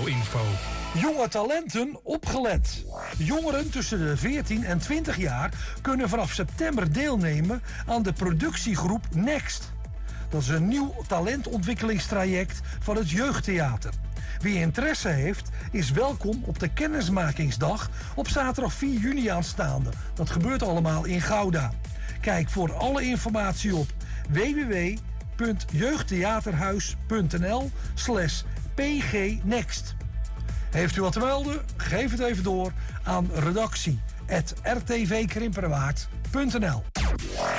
studio-info. Jonge talenten, opgelet. Jongeren tussen de 14 en 20 jaar kunnen vanaf september deelnemen aan de productiegroep Next. Dat is een nieuw talentontwikkelingstraject van het Jeugdtheater. Wie interesse heeft, is welkom op de kennismakingsdag op zaterdag 4 juni aanstaande. Dat gebeurt allemaal in Gouda. Kijk voor alle informatie op www.jeugdtheaterhuis.nl/pgnext. Heeft u wat te melden? Geef het even door aan redactie@rtvkrimperwaard.nl.